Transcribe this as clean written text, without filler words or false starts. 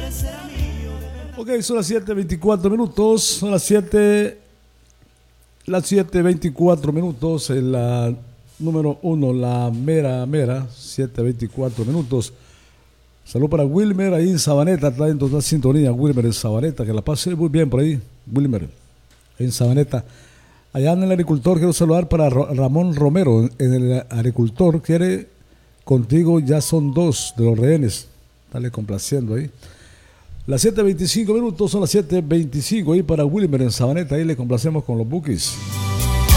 Ok, son las 7:24, son las 7:24 en la número 1, la mera, 7:24. Salud para Wilmer ahí en Sabaneta, está en total sintonía. Wilmer en Sabaneta, que la pase muy bien por ahí. Wilmer en Sabaneta. Allá en el agricultor, quiero saludar para Ramón Romero. En el agricultor, quiere contigo, ya son 2 de los rehenes. Dale complaciendo ahí. Las 7:25, son las 7:25 ahí para Wilmer en Sabaneta. Ahí le complacemos con los Bookies.